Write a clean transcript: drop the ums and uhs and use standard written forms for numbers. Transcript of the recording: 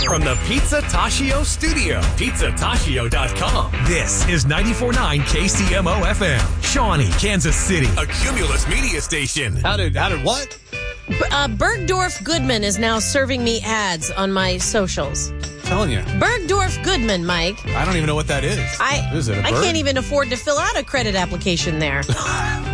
From the Pizza Tashio studio, pizzatashio.com. This is 94.9 KCMO FM, Shawnee, Kansas City. A Cumulus media station. How did what? Bergdorf Goodman is now serving me ads on my socials. Telling you. Bergdorf Goodman, Mike. I don't even know what that is. Is it a bird? I can't even afford to fill out a credit application there.